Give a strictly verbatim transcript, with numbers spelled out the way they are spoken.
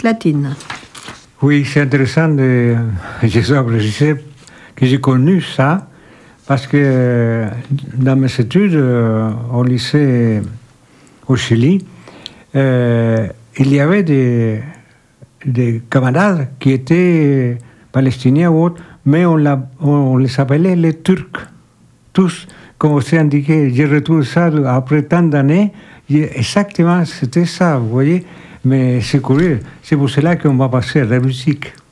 musique latine. Oui, c'est intéressant de... Je sais que j'ai connu ça, parce que dans mes études au lycée au Chili, euh, il y avait des, des camarades qui étaient palestiniens ou autres, mais on, la, on les appelait les Turcs. Tous, comme c'est indiqué, j'ai retrouvé ça après tant d'années. Exactement, c'était ça, vous voyez. Mais c'est curieux. C'est pour cela qu'on va passer à la musique.